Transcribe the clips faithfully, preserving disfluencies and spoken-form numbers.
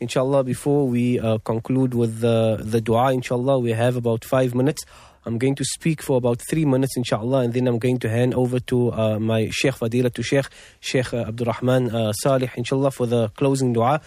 inshallah, before we uh, conclude with the, the dua, inshallah, we have about five minutes. I'm going to speak for about three minutes, inshallah, and then I'm going to hand over to uh, my Sheikh Fadila, to Sheikh, Sheikh uh, Abdul Rahman uh, Salih, inshallah, for the closing dua.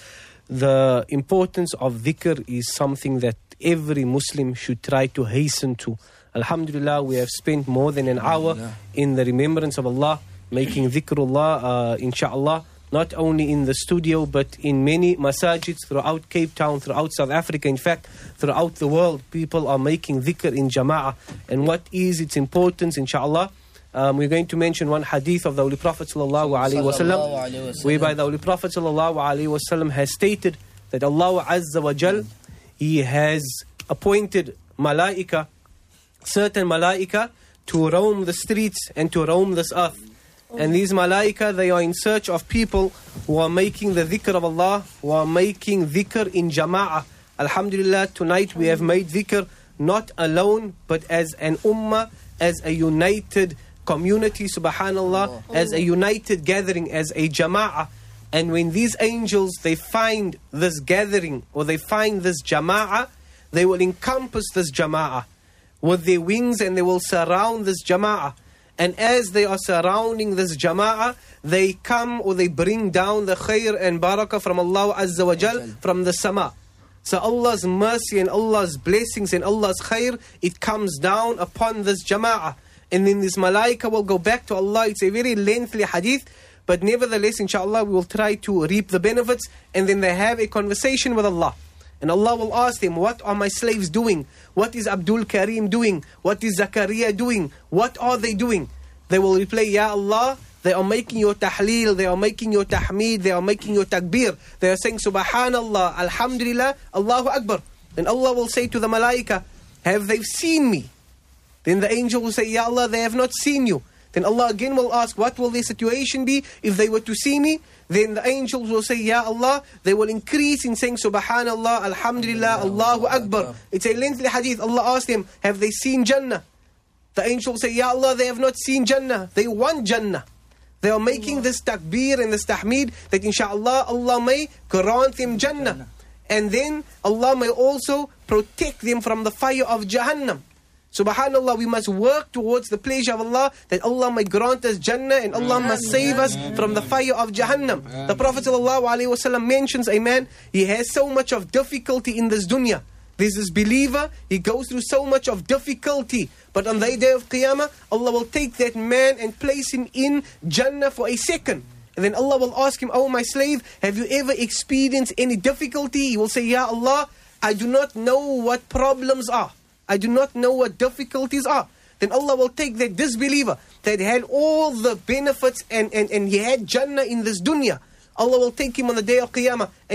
The importance of dhikr is something that every Muslim should try to hasten to. Alhamdulillah, we have spent more than an hour in the remembrance of Allah, making dhikrullah, uh, inshallah, not only in the studio, but in many masajids throughout Cape Town, throughout South Africa. In fact, throughout the world, people are making dhikr in jama'ah. And what is its importance, inshallah? Um, we're going to mention one hadith of the Holy Prophet sallallahu alaihi wasallam, whereby the Holy Prophet sallallahu alaihi wasallam has stated that Allah Azza wa Jal, He has appointed malaika, certain malaika, to roam the streets and to roam this earth. And these malaika, they are in search of people who are making the dhikr of Allah, who are making dhikr in jama'ah. Alhamdulillah, tonight we have made dhikr not alone, but as an ummah, as a united community, subhanallah, as a united gathering, as a jama'ah. And when these angels, they find this gathering, or they find this jama'ah, they will encompass this jama'ah with their wings, and they will surround this jama'ah. And as they are surrounding this jama'ah, they come, or they bring down the khair and barakah from Allah Azza wa Jal, from the sama. So Allah's mercy and Allah's blessings and Allah's khair, it comes down upon this jama'ah. And then this malaika will go back to Allah. It's a very lengthy hadith, but nevertheless, inshallah, we will try to reap the benefits. And then they have a conversation with Allah. And Allah will ask them, what are my slaves doing? What is Abdul Karim doing? What is Zakaria doing? What are they doing? They will reply, Ya Allah, they are making your tahleel, they are making your tahmeed, they are making your takbir. They are saying, Subhanallah, Alhamdulillah, Allahu Akbar. Then Allah will say to the malaika, have they seen me? Then the angel will say, Ya Allah, they have not seen you. Then Allah again will ask, what will their situation be if they were to see me? Then the angels will say, Ya Allah, they will increase in saying, Subhanallah, Alhamdulillah, Allahu Akbar. It's a lengthy hadith. Allah asked them, have they seen Jannah? The angels say, Ya Allah, they have not seen Jannah. They want Jannah. They are making this takbir and this tahmeed that inshallah Allah may grant them Jannah. And then Allah may also protect them from the fire of Jahannam. Subhanallah, we must work towards the pleasure of Allah, that Allah may grant us Jannah and Allah must save us from the fire of Jahannam. The Prophet ﷺ mentions a man, he has so much of difficulty in this dunya. There's this believer, he goes through so much of difficulty. But on the day of Qiyamah, Allah will take that man and place him in Jannah for a second. And then Allah will ask him, oh my slave, have you ever experienced any difficulty? He will say, Ya Allah, I do not know what problems are. I do not know what difficulties are. Then Allah will take that disbeliever that had all the benefits and, and, and he had Jannah in this dunya. Allah will take him on the day of Qiyamah.